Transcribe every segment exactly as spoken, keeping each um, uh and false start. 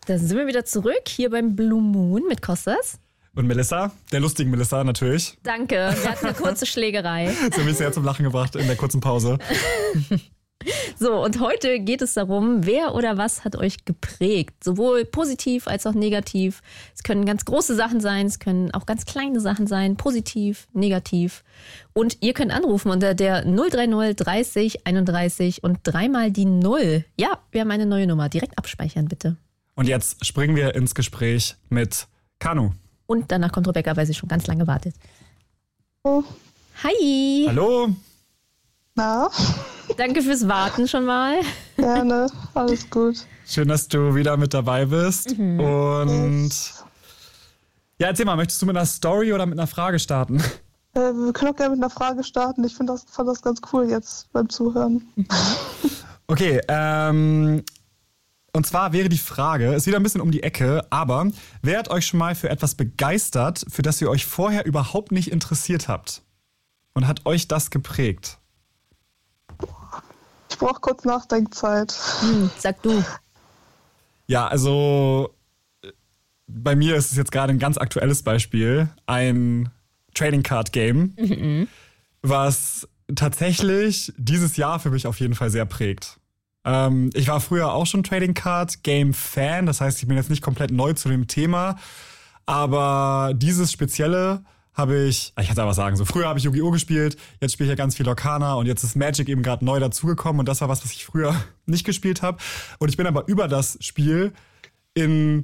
Da sind wir wieder zurück, hier beim Blue Moon mit Kostas. Und Melissa, der lustigen Melissa natürlich. Danke, wir hatten eine kurze Schlägerei. Sie haben mich sehr zum Lachen gebracht in der kurzen Pause. So, und heute geht es darum, wer oder was hat euch geprägt? Sowohl positiv als auch negativ. Es können ganz große Sachen sein, es können auch ganz kleine Sachen sein, positiv, negativ. Und ihr könnt anrufen unter der null drei null dreißig einunddreißig und dreimal die Null. Ja, wir haben eine neue Nummer. Direkt abspeichern, bitte. Und jetzt springen wir ins Gespräch mit Kanu. Und danach kommt Rebecca, weil sie schon ganz lange wartet. Oh. Hi. Hallo. Na? Danke fürs Warten schon mal. Gerne, alles gut. Schön, dass du wieder mit dabei bist. Mhm. Und yes. Ja, erzähl mal, möchtest du mit einer Story oder mit einer Frage starten? Äh, wir können auch gerne mit einer Frage starten. Ich find das, fand das ganz cool jetzt beim Zuhören. Okay, ähm... Und zwar wäre die Frage, ist wieder ein bisschen um die Ecke, aber wer hat euch schon mal für etwas begeistert, für das ihr euch vorher überhaupt nicht interessiert habt? Und hat euch das geprägt? Ich brauche kurz Nachdenkzeit. Hm, sag du. Ja, also bei mir ist es jetzt gerade ein ganz aktuelles Beispiel. Ein Trading Card Game, mhm. was tatsächlich dieses Jahr für mich auf jeden Fall sehr prägt. Ähm, ich war früher auch schon Trading Card Game Fan, das heißt, ich bin jetzt nicht komplett neu zu dem Thema, aber dieses Spezielle habe ich, ich kann es einfach sagen, so früher habe ich Yu-Gi-Oh! Gespielt, jetzt spiele ich ja ganz viel Arcana und jetzt ist Magic eben gerade neu dazugekommen und das war was, was ich früher nicht gespielt habe und ich bin aber über das Spiel in,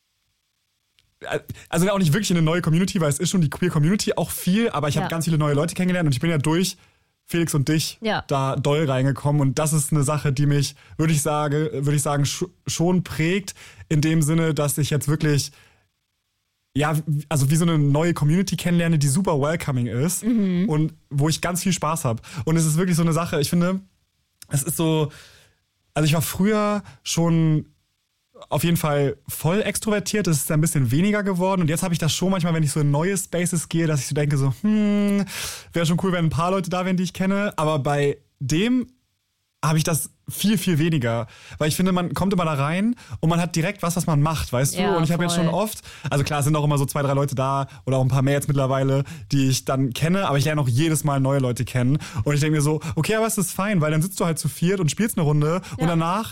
also auch nicht wirklich in eine neue Community, weil es ist schon die Queer Community auch viel, aber ich ja. habe ganz viele neue Leute kennengelernt und ich bin ja durch Felix und dich ja. da doll reingekommen und das ist eine Sache, die mich, würde ich sagen, würde ich sagen, sch- schon prägt, in dem Sinne, dass ich jetzt wirklich, ja, also wie so eine neue Community kennenlerne, die super welcoming ist mhm. und wo ich ganz viel Spaß habe. Und es ist wirklich so eine Sache, ich finde, es ist so, also ich war früher schon auf jeden Fall voll extrovertiert, das ist ein bisschen weniger geworden und jetzt habe ich das schon manchmal, wenn ich so in neue Spaces gehe, dass ich so denke so, hm, wäre schon cool, wenn ein paar Leute da wären, die ich kenne, aber bei dem habe ich das viel, viel weniger, weil ich finde, man kommt immer da rein und man hat direkt was, was man macht, weißt du, ja, und ich habe jetzt schon oft, also klar, es sind auch immer so zwei, drei Leute da oder auch ein paar mehr jetzt mittlerweile, die ich dann kenne, aber ich lerne auch jedes Mal neue Leute kennen und ich denke mir so, okay, aber es ist fein, weil dann sitzt du halt zu viert und spielst eine Runde ja. und danach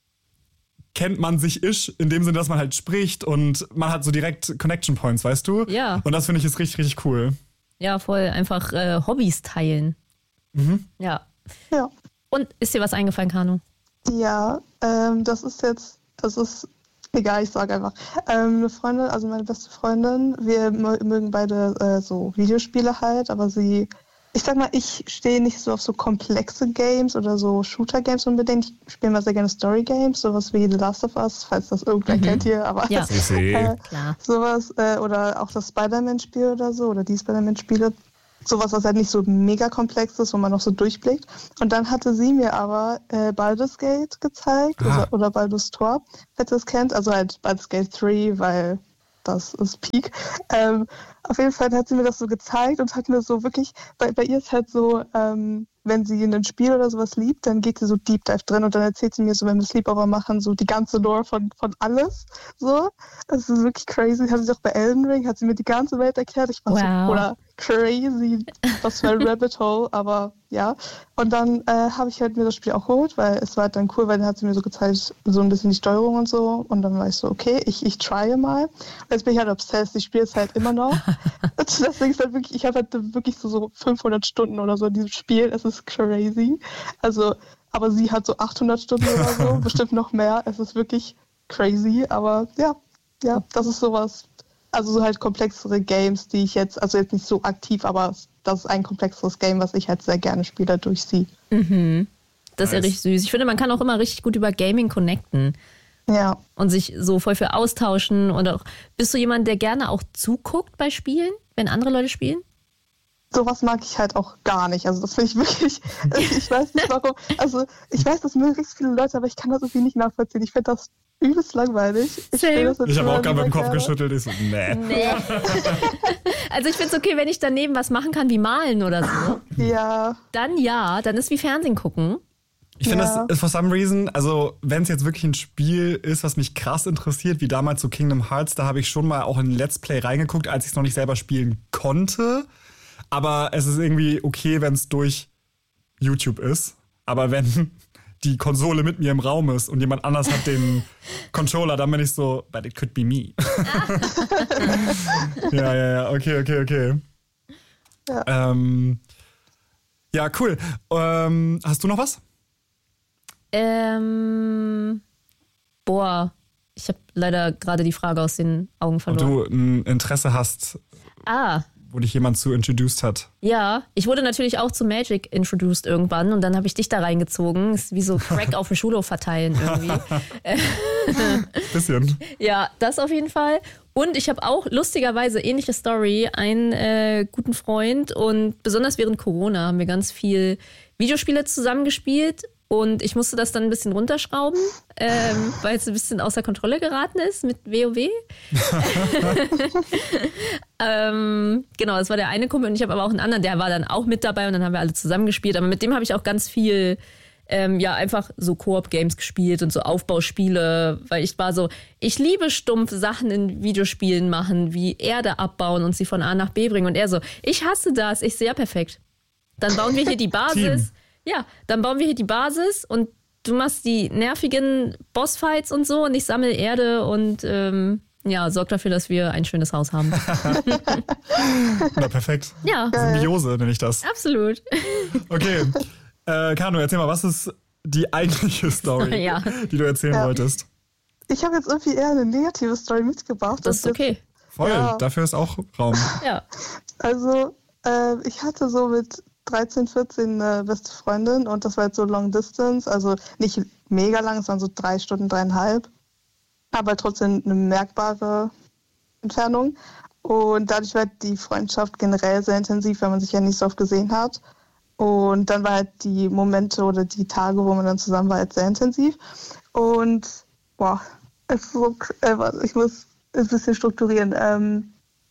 kennt man sich isch, in dem Sinne, dass man halt spricht und man hat so direkt Connection Points, weißt du? Ja. Und das finde ich ist richtig, richtig cool. Ja, voll. Einfach äh, Hobbys teilen. Mhm. Ja. Ja. Und ist dir was eingefallen, Kanu? Ja, ähm, das ist jetzt, das ist, egal, ich sage einfach. Ähm, eine Freundin, also meine beste Freundin, wir mögen beide äh, so Videospiele halt, aber sie... Ich sag mal, ich stehe nicht so auf so komplexe Games oder so Shooter-Games unbedingt. Ich spiele mal sehr gerne Story-Games, sowas wie The Last of Us, falls das irgendwer mhm. kennt hier. Aber ja, äh, klar. Sowas, äh, oder auch das Spider-Man-Spiel oder so, oder die Spider-Man-Spiele. Sowas, was halt nicht so mega komplex ist, wo man noch so durchblickt. Und dann hatte sie mir aber äh, Baldur's Gate gezeigt, oder, oder Baldur's Tor, falls ihr das kennt. Also halt Baldur's Gate drei, weil das ist Peak. Ähm, auf jeden Fall hat sie mir das so gezeigt und hat mir so wirklich, bei, bei ihr ist halt so, ähm, wenn sie ein Spiel oder sowas liebt, dann geht sie so Deep Dive drin und dann erzählt sie mir so, wenn wir Sleepover machen, so die ganze Lore von, von alles. So, das ist wirklich crazy. Hat sie auch bei Elden Ring, hat sie mir die ganze Welt erklärt. Ich war wow. so, oder crazy, was für ein Rabbit Hole, aber ja. Und dann äh, habe ich halt mir das Spiel auch geholt, weil es war halt dann cool, weil dann hat sie mir so gezeigt, so ein bisschen die Steuerung und so. Und dann war ich so, okay, ich, ich trye mal. Und jetzt bin ich halt obsessed, ich spiele es halt immer noch. Deswegen ist halt wirklich, ich habe halt wirklich so, so fünfhundert Stunden oder so in diesem Spiel. Es ist crazy. Also, aber sie hat so achthundert Stunden oder so, bestimmt noch mehr. Es ist wirklich crazy, aber ja, ja, das ist sowas. Also so halt komplexere Games, die ich jetzt, also jetzt nicht so aktiv, aber das ist ein komplexeres Game, was ich halt sehr gerne spiele durch sie. Mhm. Das ist nice. Ja richtig süß. Ich finde, man kann auch immer richtig gut über Gaming connecten. Ja. Und sich so voll für austauschen. Und auch, bist du jemand, der gerne auch zuguckt bei Spielen, wenn andere Leute spielen? Sowas mag ich halt auch gar nicht. Also das finde ich wirklich, ich weiß nicht warum. Also ich weiß, das mögen richtig viele Leute, aber ich kann das irgendwie nicht nachvollziehen. Ich finde das übelst langweilig. Ich, ich habe auch gerade mit dem Kopf geschüttelt. Ich so, nee. nee. Also ich finde es okay, wenn ich daneben was machen kann, wie malen oder so. Ja. Dann ja, dann ist wie Fernsehen gucken. Ich finde, Ja. das for some reason, also wenn es jetzt wirklich ein Spiel ist, was mich krass interessiert, wie damals so Kingdom Hearts, da habe ich schon mal auch in Let's Play reingeguckt, als ich es noch nicht selber spielen konnte. Aber es ist irgendwie okay, wenn es durch YouTube ist. Aber wenn die Konsole mit mir im Raum ist und jemand anders hat den Controller, dann bin ich so, but it could be me. ja, ja, ja, okay, okay, okay. Ja, Ähm, ja cool. Ähm, hast du noch was? Ähm, boah, ich habe leider gerade die Frage aus den Augen Ob verloren. du ein Interesse hast, Ah, wo dich jemand zu introduced hat. ja. Ich wurde natürlich auch zu Magic introduced irgendwann und dann habe ich dich da reingezogen. Ist wie so Crack auf dem Schulhof verteilen irgendwie. Bisschen. Ja, das auf jeden Fall. Und ich habe auch lustigerweise ähnliche Story, einen äh, guten Freund und besonders während Corona haben wir ganz viel Videospiele zusammengespielt und ich musste das dann ein bisschen runterschrauben, ähm, weil es ein bisschen außer Kontrolle geraten ist mit WoW. ähm, genau, das war der eine Kumpel und ich habe aber auch einen anderen, der war dann auch mit dabei und dann haben wir alle zusammengespielt. Aber mit dem habe ich auch ganz viel Ähm, ja, einfach so Koop-Games gespielt und so Aufbauspiele, weil ich war so, ich liebe stumpf Sachen in Videospielen machen, wie Erde abbauen und sie von A nach B bringen. Und er so, ich hasse das. Ich sehe ja perfekt. Dann bauen wir hier die Basis. Ja, dann bauen wir hier die Basis und du machst die nervigen Bossfights und so und ich sammle Erde und ähm, ja, sorg dafür, dass wir ein schönes Haus haben. Na, perfekt. Ja, Symbiose nenne ich das. absolut. Okay. Äh, Kano, erzähl mal, was ist die eigentliche Story, Ja. die du erzählen Ja. wolltest? ich habe jetzt irgendwie eher eine negative Story mitgebracht. Das ist okay. Voll, Ja. dafür ist auch Raum. Ja. Also, äh, ich hatte so mit dreizehn, vierzehn eine beste Freundin und das war jetzt so Long Distance, also nicht mega lang, es waren so drei Stunden, dreieinhalb, aber trotzdem eine merkbare Entfernung. Und dadurch war die Freundschaft generell sehr intensiv, weil man sich ja nicht so oft gesehen hat. Und dann war halt die Momente oder die Tage, wo man dann zusammen war, halt sehr intensiv. Und boah, es ist so, äh, warte, ich muss ein bisschen strukturieren. Ähm,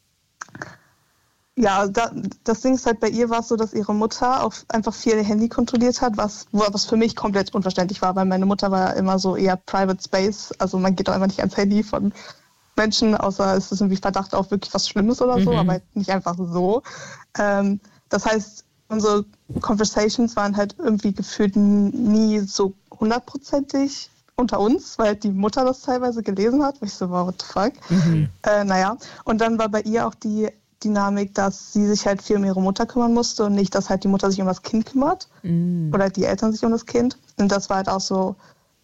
ja, da, das Ding ist halt, bei ihr war es so, dass ihre Mutter auch einfach viel ihr Handy kontrolliert hat, was, was für mich komplett unverständlich war, weil meine Mutter war immer so eher Private Space. Also man geht doch einfach nicht ans Handy von Menschen, außer es ist irgendwie Verdacht auf wirklich was Schlimmes oder so, Mhm. aber halt nicht einfach so. Ähm, das heißt, unsere Conversations waren halt irgendwie gefühlt nie so hundertprozentig unter uns, weil die Mutter das teilweise gelesen hat. Und ich so, wow, what the fuck? Mhm. Äh, naja, und dann war bei ihr auch die Dynamik, dass sie sich halt viel um ihre Mutter kümmern musste und nicht, dass halt die Mutter sich um das Kind kümmert Mhm. oder die Eltern sich um das Kind. Und das war halt auch so,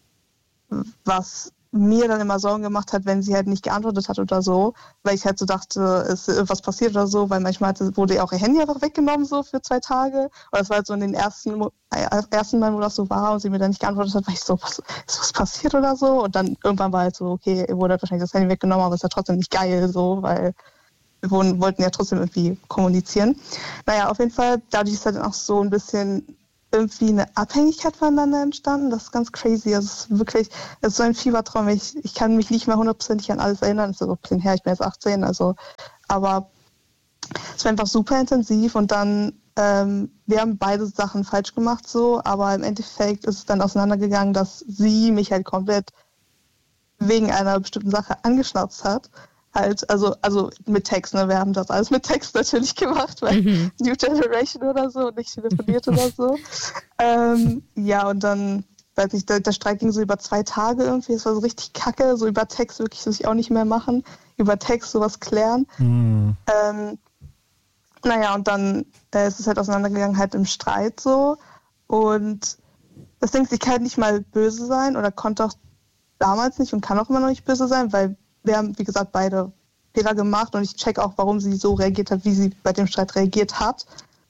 was mir dann immer Sorgen gemacht hat, wenn sie halt nicht geantwortet hat oder so, weil ich halt so dachte, ist irgendwas passiert oder so, weil manchmal hatte, wurde ihr auch ihr Handy einfach weggenommen so für zwei Tage. Und das war halt so in den ersten, Mo- äh, ersten Mal, wo das so war und sie mir dann nicht geantwortet hat, war ich so, was, ist was passiert oder so? Und dann irgendwann war halt so, okay, ihr wurde halt wahrscheinlich das Handy weggenommen, aber ist ja trotzdem nicht geil so, weil wir wollten wollten ja trotzdem irgendwie kommunizieren. Naja, auf jeden Fall, dadurch ist halt auch so ein bisschen irgendwie eine Abhängigkeit voneinander entstanden. Das ist ganz crazy. Also es ist wirklich, es ist so ein Fiebertraum. Ich, ich kann mich nicht mehr hundertprozentig an alles erinnern. Es ist so ein bisschen her, ich bin jetzt achtzehn, also, aber es war einfach super intensiv und dann, ähm, wir haben beide Sachen falsch gemacht so, aber im Endeffekt ist es dann auseinandergegangen, dass sie mich halt komplett wegen einer bestimmten Sache angeschnauzt hat. Halt, also, also mit Text, ne? Wir haben das alles mit Text natürlich gemacht, weil Mhm. New Generation oder so, nicht telefoniert oder so. Ähm, ja, und dann, weiß nicht, der, der Streit ging so über zwei Tage irgendwie, es war so richtig kacke, so über Text wirklich, das ich auch nicht mehr machen, über Text sowas klären. Hm. Ähm, naja, und dann äh, ist es halt auseinandergegangen, halt im Streit so. Und das Ding ist, ich kann halt nicht mal böse sein oder konnte auch damals nicht und kann auch immer noch nicht böse sein, weil wir haben, wie gesagt, beide Fehler gemacht und ich check auch, warum sie so reagiert hat, wie sie bei dem Streit reagiert hat.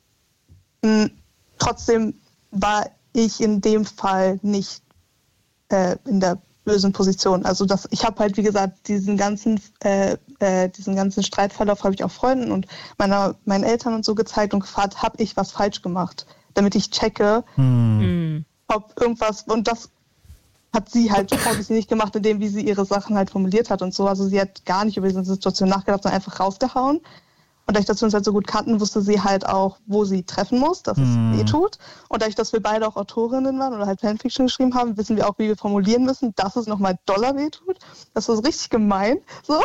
Hm, trotzdem war ich in dem Fall nicht äh, in der bösen Position. Also das, ich habe halt, wie gesagt, diesen ganzen, äh, äh, diesen ganzen Streitverlauf habe ich auch Freunden und meiner, meinen Eltern und so gezeigt und gefragt, habe ich was falsch gemacht, damit ich checke, Mhm. ob irgendwas, und das hat sie halt obviously nicht gemacht, indem wie sie ihre Sachen halt formuliert hat und so. Also sie hat gar nicht über diese Situation nachgedacht, sondern einfach rausgehauen. Und Und dadurch, dass wir uns halt so gut kannten, wusste sie halt auch, wo sie treffen muss, dass mm. es weh tut. Und dadurch, dass wir beide auch Autorinnen waren oder halt Fanfiction geschrieben haben, wissen wir auch, wie wir formulieren müssen, dass es nochmal doller weh tut. Das war so richtig gemein. So.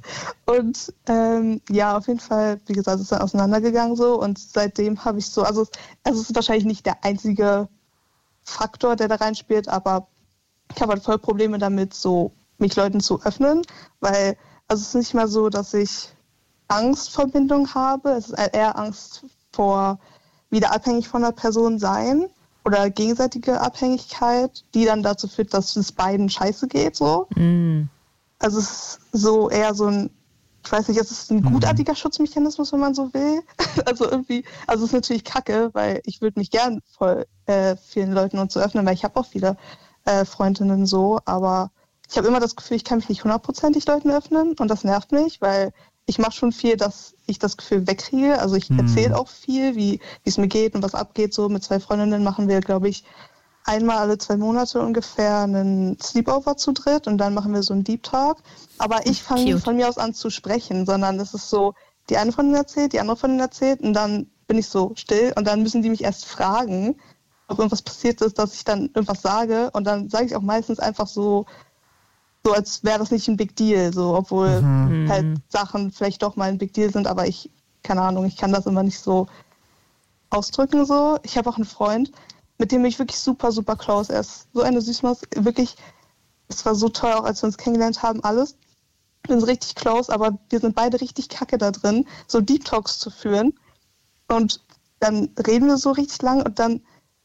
Und ähm, ja, auf jeden Fall, wie gesagt, es ist dann auseinandergegangen so. Und seitdem habe ich so, also, also es ist wahrscheinlich nicht der einzige Faktor, der da reinspielt, aber ich habe halt voll Probleme damit, so mich Leuten zu öffnen, weil also es ist nicht mal so, dass ich Angst vor Bindung habe, es ist eher Angst vor wieder abhängig von einer Person sein oder gegenseitige Abhängigkeit, die dann dazu führt, dass es beiden scheiße geht, so. Mm. Also es ist so eher so ein, ich weiß nicht, es ist ein gutartiger mm. Schutzmechanismus, wenn man so will. Also irgendwie, also es ist natürlich kacke, weil ich würde mich gern voll äh, vielen Leuten und so öffnen, weil ich habe auch viele äh, Freundinnen so, aber ich habe immer das Gefühl, ich kann mich nicht hundertprozentig Leuten öffnen und das nervt mich, weil ich mache schon viel, dass ich das Gefühl wegkriege. Also ich erzähle auch viel, wie es mir geht und was abgeht. So mit zwei Freundinnen machen wir, glaube ich, einmal alle zwei Monate ungefähr einen Sleepover zu dritt und dann machen wir so einen Deep Talk. Aber ich fange nicht von mir aus an zu sprechen, sondern es ist so, die eine von denen erzählt, die andere von denen erzählt und dann bin ich so still und dann müssen die mich erst fragen, ob irgendwas passiert ist, dass ich dann irgendwas sage und dann sage ich auch meistens einfach so, so als wäre das nicht ein Big Deal, so, obwohl mhm. halt Sachen vielleicht doch mal ein Big Deal sind, aber ich, keine Ahnung, ich kann das immer nicht so ausdrücken, so. Ich habe auch einen Freund, mit dem bin ich wirklich super, super close. Er ist so eine Süßmaus, wirklich, es war so toll, auch als wir uns kennengelernt haben, alles. Wir sind richtig close, aber wir sind beide richtig kacke da drin, so Deep Talks zu führen und dann reden wir so richtig lang und dann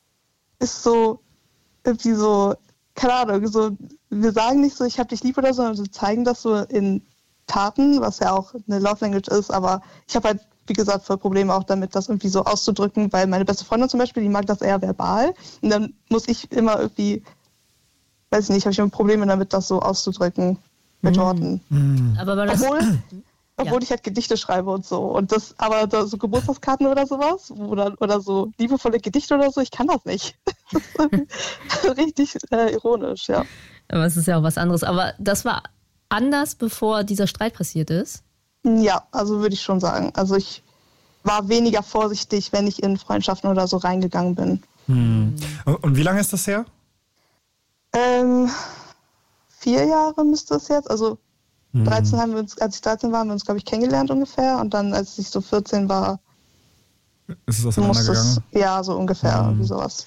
ist so irgendwie so, keine Ahnung, so, wir sagen nicht so, ich hab dich lieb oder so, sondern wir zeigen das so in Taten, was ja auch eine Love Language ist, aber ich habe halt, wie gesagt, voll Probleme auch damit, das irgendwie so auszudrücken, weil meine beste Freundin zum Beispiel, die mag das eher verbal und dann muss ich immer irgendwie, weiß ich nicht, habe ich immer Probleme damit, das so auszudrücken mit mm. Worten. Mm. Aber war das... Obwohl, obwohl ja. ich halt Gedichte schreibe und so. Und das, aber da, so Geburtstagskarten oder sowas oder, oder so liebevolle Gedichte oder so, ich kann das nicht. Richtig äh, ironisch, ja. Aber es ist ja auch was anderes. Aber das war anders, bevor dieser Streit passiert ist? Ja, also würde ich schon sagen. Also ich war weniger vorsichtig, wenn ich in Freundschaften oder so reingegangen bin. Hm. Und wie lange ist das her? Ähm, vier Jahre müsste es jetzt. Also hm. dreizehn haben wir uns, als ich dreizehn war, haben wir uns, glaube ich, kennengelernt ungefähr. Und dann, als ich so vierzehn war, ist es auseinandergegangen? Es, ja, so ungefähr, hm. wie sowas.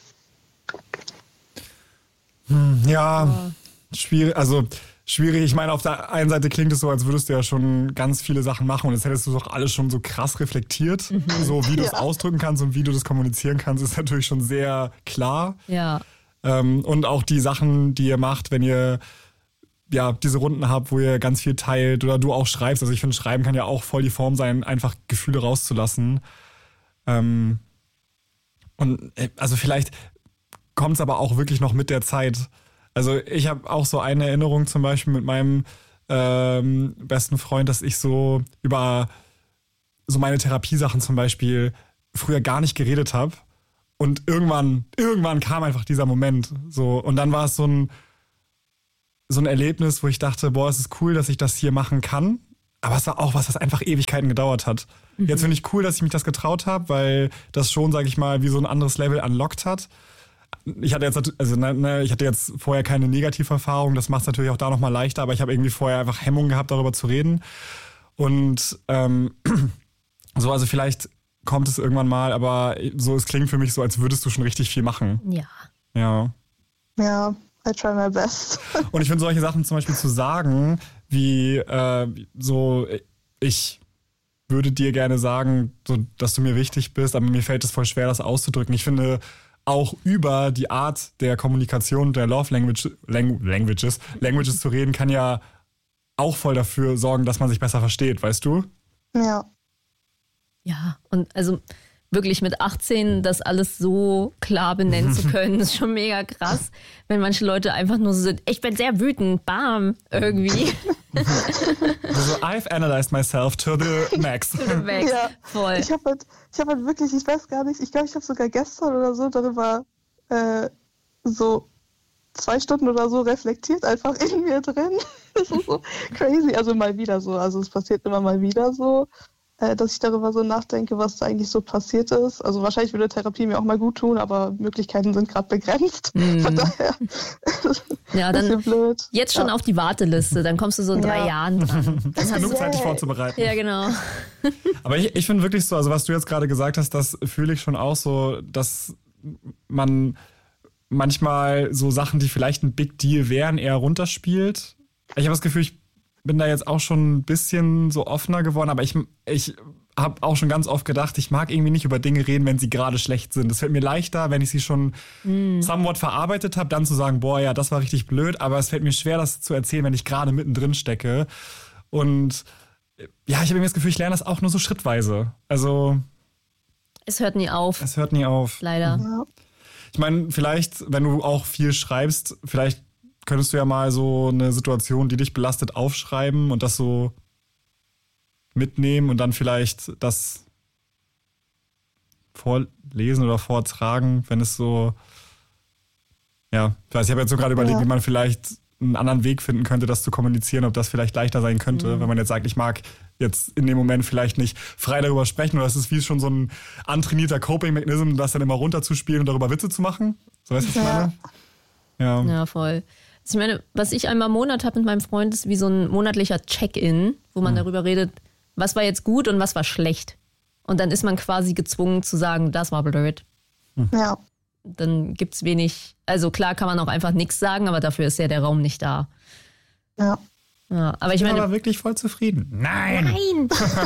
Hm, ja, oh. schwierig. Also schwierig. Ich meine, auf der einen Seite klingt es so, als würdest du ja schon ganz viele Sachen machen und jetzt hättest du doch alles schon so krass reflektiert. Mhm. So wie du es ja. ausdrücken kannst und wie du das kommunizieren kannst, ist natürlich schon sehr klar. Ja. Ähm, und auch die Sachen, die ihr macht, wenn ihr ja diese Runden habt, wo ihr ganz viel teilt oder du auch schreibst. Also ich finde, Schreiben kann ja auch voll die Form sein, einfach Gefühle rauszulassen. Ähm, und also vielleicht kommt es aber auch wirklich noch mit der Zeit. Also ich habe auch so eine Erinnerung zum Beispiel mit meinem ähm, besten Freund, dass ich so über so meine Therapiesachen zum Beispiel früher gar nicht geredet habe. Und irgendwann, irgendwann kam einfach dieser Moment. So. Und dann war es so ein, so ein Erlebnis, wo ich dachte, boah, es ist cool, dass ich das hier machen kann. Aber es war auch was, was einfach Ewigkeiten gedauert hat. Mhm. Jetzt finde ich cool, dass ich mich das getraut habe, weil das schon, sage ich mal, wie so ein anderes Level unlocked hat. Ich hatte jetzt, also ne, ich hatte jetzt vorher keine Negativerfahrung, das macht es natürlich auch da nochmal leichter, aber ich habe irgendwie vorher einfach Hemmungen gehabt, darüber zu reden. Und ähm, so, also vielleicht kommt es irgendwann mal, aber so, es klingt für mich so, als würdest du schon richtig viel machen. Ja. Ja. Ja, I try my best. Und ich finde solche Sachen zum Beispiel zu sagen, wie äh, so, ich würde dir gerne sagen, so, dass du mir wichtig bist, aber mir fällt es voll schwer, das auszudrücken. Ich finde, auch über die Art der Kommunikation der Love Language, Lang- Languages, Languages zu reden, kann ja auch voll dafür sorgen, dass man sich besser versteht, weißt du? Ja. Ja, und also wirklich mit achtzehn das alles so klar benennen zu können, ist schon mega krass, wenn manche Leute einfach nur so sind, ich bin sehr wütend, bam, irgendwie. Also I've analyzed myself to the max. to the max, ja. voll. Ich habe halt, ich hab halt wirklich, ich weiß gar nicht, ich glaube, ich habe sogar gestern oder so darüber äh, so zwei Stunden oder so reflektiert, einfach in mir drin. Das ist so crazy, also mal wieder so, also es passiert immer mal wieder so. äh, dass ich darüber so nachdenke, was eigentlich so passiert ist. Also wahrscheinlich würde Therapie mir auch mal gut tun, aber Möglichkeiten sind gerade begrenzt. Mm. Von daher ja, dann blöd. Jetzt schon ja. auf die Warteliste, dann kommst du so in drei ja. Jahren dran. Das ist genug Zeit, dich vorzubereiten. Ja, genau. Aber ich, ich finde wirklich so, also was du jetzt gerade gesagt hast, das fühle ich schon auch so, dass man manchmal so Sachen, die vielleicht ein Big Deal wären, eher runterspielt. Ich habe das Gefühl, ich bin da jetzt auch schon ein bisschen so offener geworden, aber ich, ich habe auch schon ganz oft gedacht, ich mag irgendwie nicht über Dinge reden, wenn sie gerade schlecht sind. Es fällt mir leichter, wenn ich sie schon mm. somewhat verarbeitet habe, dann zu sagen, boah, ja, das war richtig blöd, aber es fällt mir schwer, das zu erzählen, wenn ich gerade mittendrin stecke. Und ja, ich habe irgendwie das Gefühl, ich lerne das auch nur so schrittweise. Also es hört nie auf. Es hört nie auf. Leider. Ja. Ich meine, vielleicht, wenn du auch viel schreibst, vielleicht könntest du ja mal so eine Situation, die dich belastet, aufschreiben und das so mitnehmen und dann vielleicht das vorlesen oder vortragen, wenn es so, ja, ich weiß, ich habe jetzt so gerade überlegt, ja. wie man vielleicht einen anderen Weg finden könnte, das zu kommunizieren, ob das vielleicht leichter sein könnte, mhm. wenn man jetzt sagt, ich mag jetzt in dem Moment vielleicht nicht frei darüber sprechen oder es ist wie schon so ein antrainierter Coping-Mechanism, das dann immer runterzuspielen und darüber Witze zu machen. So, weißt du, was ich meine? Ja. ja, voll. Also ich meine, was ich einmal im Monat habe mit meinem Freund, ist wie so ein monatlicher Check-in, wo man mhm. darüber redet, was war jetzt gut und was war schlecht. Und dann ist man quasi gezwungen zu sagen, das war blöd. Ja. Dann gibt es wenig, also klar kann man auch einfach nichts sagen, aber dafür ist ja der Raum nicht da. Ja. Ja, aber ich bin meine, aber wirklich voll zufrieden. Nein! Nein!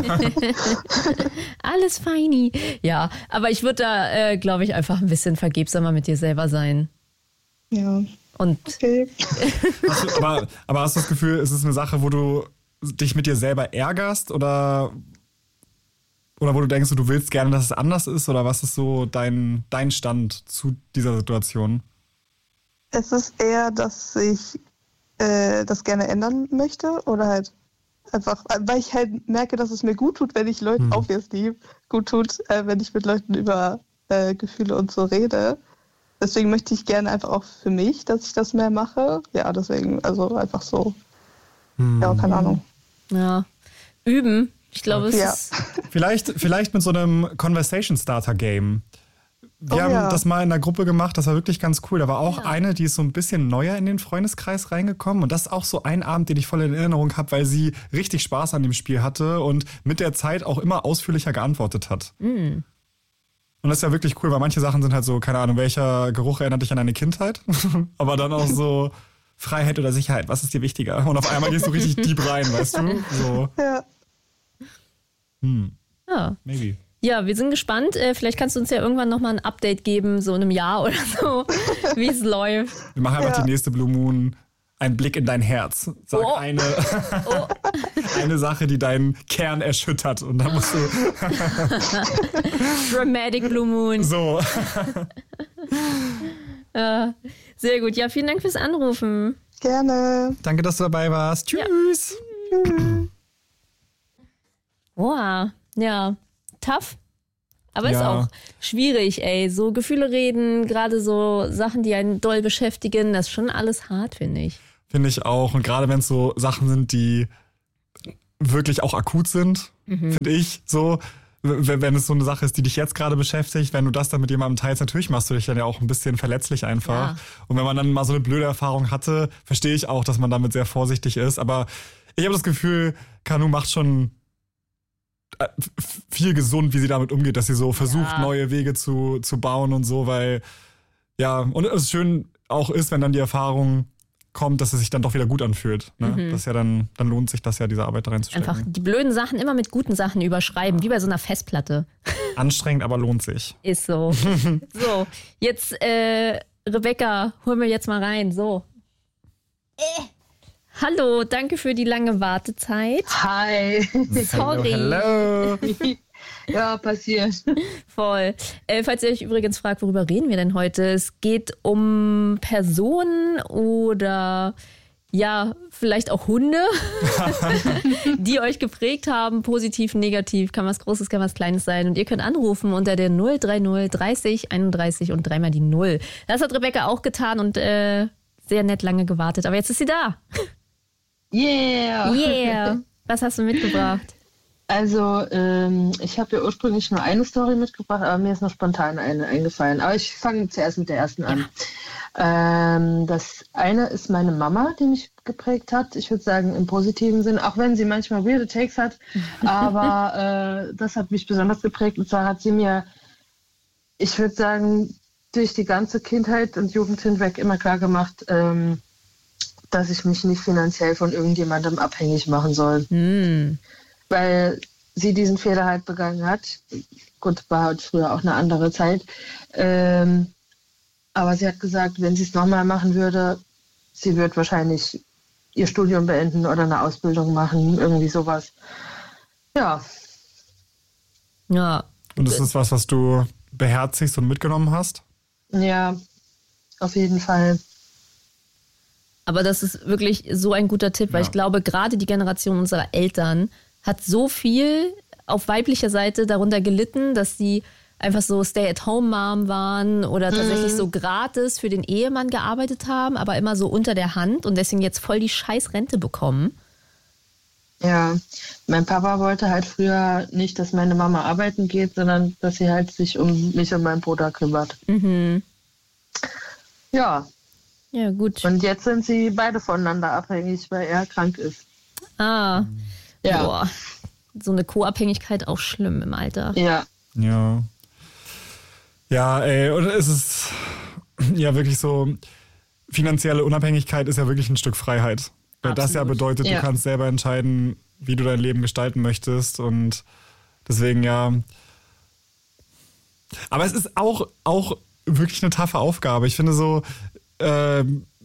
Alles feini. Ja, aber ich würde da, äh, glaube ich, einfach ein bisschen vergebsamer mit dir selber sein. Ja. Und okay. Hast du, aber, aber hast du das Gefühl, ist es eine Sache, wo du dich mit dir selber ärgerst oder, oder wo du denkst, du willst gerne, dass es anders ist? Oder was ist so dein, dein Stand zu dieser Situation? Es ist eher, dass ich äh, das gerne ändern möchte oder halt einfach, weil ich halt merke, dass es mir gut tut, wenn ich Leuten, hm. obviously, gut tut, äh, wenn ich mit Leuten über äh, Gefühle und so rede. Deswegen möchte ich gerne einfach auch für mich, dass ich das mehr mache. Ja, deswegen, also einfach so. Hm. Ja, keine Ahnung. Ja, üben. Ich glaube, es ja. ist... Vielleicht, vielleicht mit so einem Conversation Starter Game. Wir oh, haben ja. das mal in der Gruppe gemacht, das war wirklich ganz cool. Da war auch ja. eine, die ist so ein bisschen neuer in den Freundeskreis reingekommen. Und das ist auch so ein Abend, den ich voll in Erinnerung habe, weil sie richtig Spaß an dem Spiel hatte und mit der Zeit auch immer ausführlicher geantwortet hat. Mhm. Und das ist ja wirklich cool, weil manche Sachen sind halt so, keine Ahnung, welcher Geruch erinnert dich an deine Kindheit? Aber dann auch so Freiheit oder Sicherheit, was ist dir wichtiger? Und auf einmal gehst du richtig deep rein, weißt du? So. Ja. Hm. Ja. Maybe. Ja, wir sind gespannt. Vielleicht kannst du uns ja irgendwann nochmal ein Update geben, so in einem Jahr oder so, wie es läuft. Wir machen einfach ja. die nächste Blue Moon. Ein Blick in dein Herz. Sag oh. eine, oh. eine Sache, die deinen Kern erschüttert. Und dann musst du... Dramatic Blue Moon. So. Ja, sehr gut. Ja, vielen Dank fürs Anrufen. Gerne. Danke, dass du dabei warst. Tschüss. Ja. Tschüss. Wow. Ja, tough. Aber ja. ist auch schwierig, ey. So Gefühle reden, gerade so Sachen, die einen doll beschäftigen, das ist schon alles hart, finde ich. Finde ich auch. Und gerade wenn es so Sachen sind, die wirklich auch akut sind, mhm. finde ich so, wenn es so eine Sache ist, die dich jetzt gerade beschäftigt, wenn du das dann mit jemandem teilst, natürlich machst du dich dann ja auch ein bisschen verletzlich einfach. Ja. Und wenn man dann mal so eine blöde Erfahrung hatte, verstehe ich auch, dass man damit sehr vorsichtig ist. Aber ich habe das Gefühl, Kanu macht schon viel gesund, wie sie damit umgeht, dass sie so versucht, ja. neue Wege zu, zu bauen und so, weil ja, und es schön auch ist, wenn dann die Erfahrung kommt, dass es sich dann doch wieder gut anfühlt. Ne? Mhm. Das ja dann, dann lohnt sich das ja, diese Arbeit da reinzustecken. Einfach die blöden Sachen immer mit guten Sachen überschreiben, wie bei so einer Festplatte. Anstrengend, aber lohnt sich. Ist so. So, jetzt äh, Rebecca, hol mir jetzt mal rein, so. Äh. Hallo, danke für die lange Wartezeit. Hi. Sorry. Hallo. Ja, passiert. Voll. Äh, falls ihr euch übrigens fragt, worüber reden wir denn heute? Es geht um Personen oder ja, vielleicht auch Hunde, die euch geprägt haben, positiv, negativ, kann was Großes, kann was Kleines sein. Und ihr könnt anrufen unter der null drei null dreißig einunddreißig und dreimal die Null. Das hat Rebecca auch getan und äh, sehr nett lange gewartet. Aber jetzt ist sie da. Yeah! Yeah! Was hast du mitgebracht? Also, ähm, ich habe ja ursprünglich nur eine Story mitgebracht, aber mir ist noch spontan eine eingefallen. Aber ich fange zuerst mit der ersten an. Ja. Ähm, das eine ist meine Mama, die mich geprägt hat. Ich würde sagen, im positiven Sinn, auch wenn sie manchmal weirde Takes hat. Aber äh, das hat mich besonders geprägt. Und zwar hat sie mir, ich würde sagen, durch die ganze Kindheit und Jugend hinweg immer klar gemacht, ähm, dass ich mich nicht finanziell von irgendjemandem abhängig machen soll. Mm. Weil sie diesen Fehler halt begangen hat. Gut, war halt früher auch eine andere Zeit. Ähm, aber sie hat gesagt, wenn sie es nochmal machen würde, sie wird wahrscheinlich ihr Studium beenden oder eine Ausbildung machen, irgendwie sowas. Ja. Ja. Und ist das was, was du beherzigst und mitgenommen hast? Ja, auf jeden Fall. Aber das ist wirklich so ein guter Tipp, weil ja. ich glaube, gerade die Generation unserer Eltern hat so viel auf weiblicher Seite darunter gelitten, dass sie einfach so Stay-at-home-Mom waren oder tatsächlich mhm. so gratis für den Ehemann gearbeitet haben, aber immer so unter der Hand und deswegen jetzt voll die scheiß Rente bekommen. Ja, mein Papa wollte halt früher nicht, dass meine Mama arbeiten geht, sondern dass sie halt sich um mich und meinen Bruder kümmert. Mhm. Ja. Ja, gut. Und jetzt sind sie beide voneinander abhängig, weil er krank ist. Ah. Ja. Boah, so eine Co-Abhängigkeit auch schlimm im Alter. Ja. Ja. Ja, ey, und es ist ja wirklich so, finanzielle Unabhängigkeit ist ja wirklich ein Stück Freiheit. Weil Absolut. Das ja bedeutet, ja. du kannst selber entscheiden, wie du dein Leben gestalten möchtest und deswegen ja. Aber es ist auch, auch wirklich eine taffe Aufgabe. Ich finde so, äh,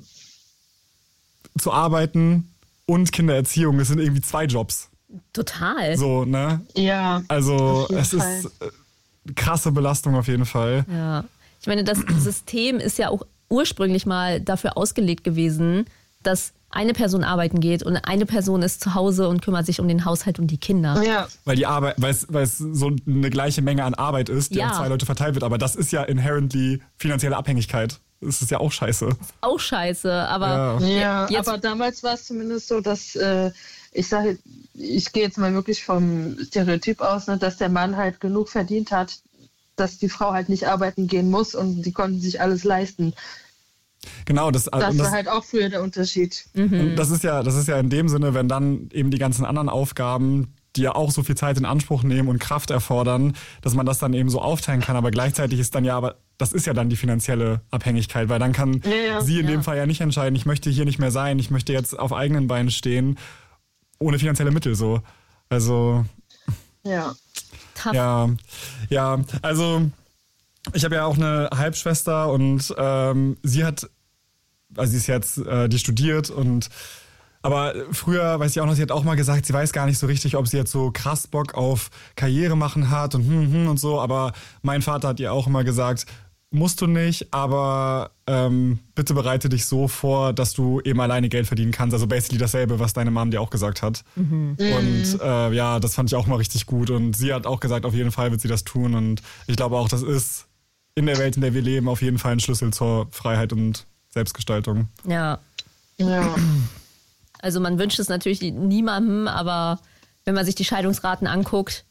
zu arbeiten und Kindererziehung, das sind irgendwie zwei Jobs. Total. So, ne? Ja. Also es Fall. ist äh, krasse Belastung auf jeden Fall. Ja. Ich meine, das System ist ja auch ursprünglich mal dafür ausgelegt gewesen, dass eine Person arbeiten geht und eine Person ist zu Hause und kümmert sich um den Haushalt und die Kinder. Ja. Weil die Arbeit, weil es, weil es so eine gleiche Menge an Arbeit ist, die ja. auf zwei Leute verteilt wird. Aber das ist ja inherently finanzielle Abhängigkeit. Das ist ja auch scheiße. Auch scheiße, aber... Ja, ja jetzt, aber damals war es zumindest so, dass... Äh, Ich sage, ich gehe jetzt mal wirklich vom Stereotyp aus, ne, dass der Mann halt genug verdient hat, dass die Frau halt nicht arbeiten gehen muss und die konnten sich alles leisten. Genau, das, das, das war halt auch früher der Unterschied. Mhm. Das ist ja, das ist ja in dem Sinne, wenn dann eben die ganzen anderen Aufgaben, die ja auch so viel Zeit in Anspruch nehmen und Kraft erfordern, dass man das dann eben so aufteilen kann. Aber gleichzeitig ist dann ja, aber das ist ja dann die finanzielle Abhängigkeit, weil dann kann ja, ja, sie in ja. dem Fall ja nicht entscheiden, ich möchte hier nicht mehr sein, ich möchte jetzt auf eigenen Beinen stehen. Ohne finanzielle Mittel so. Also. Ja. Tough. Ja. Ja, also ich habe ja auch eine Halbschwester und ähm, sie hat, also sie ist jetzt, äh, die studiert und aber früher, weiß ich auch noch, sie hat auch mal gesagt, sie weiß gar nicht so richtig, ob sie jetzt so krass Bock auf Karriere machen hat und hm, hm und so, aber mein Vater hat ihr auch immer gesagt, musst du nicht, aber ähm, bitte bereite dich so vor, dass du eben alleine Geld verdienen kannst. Also basically dasselbe, was deine Mom dir auch gesagt hat. Mhm. Und äh, ja, das fand ich auch mal richtig gut. Und sie hat auch gesagt, auf jeden Fall wird sie das tun. Und ich glaube auch, das ist in der Welt, in der wir leben, auf jeden Fall ein Schlüssel zur Freiheit und Selbstgestaltung. Ja. Ja. Also man wünscht es natürlich niemandem, aber wenn man sich die Scheidungsraten anguckt,